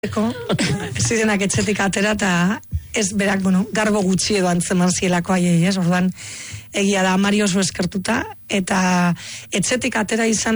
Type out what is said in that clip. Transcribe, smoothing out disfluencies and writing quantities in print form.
zirenak etxetik atera eta ez berak, garbo gutxi edo antzeman zielako aiei, orduan egia da Mari oso eskertuta eta etxetik atera izan